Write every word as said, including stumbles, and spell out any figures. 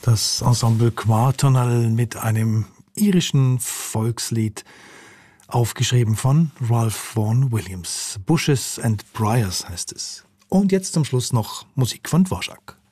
Das Ensemble Quartonal mit einem irischen Volkslied, aufgeschrieben von Ralph Vaughan Williams. Bushes and Briars heißt es. Und jetzt zum Schluss noch Musik von Dvorak.